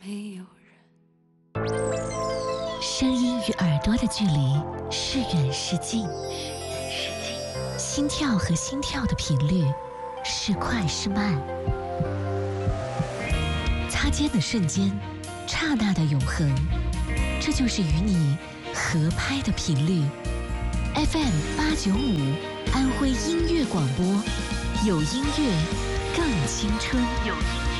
没有人。 声音与耳朵的距离是远是近，心跳和心跳的频率是快是慢，擦肩的瞬间，刹那的永恒，这就是与你合拍的频率。FM895安徽音乐广播，有音乐更青春。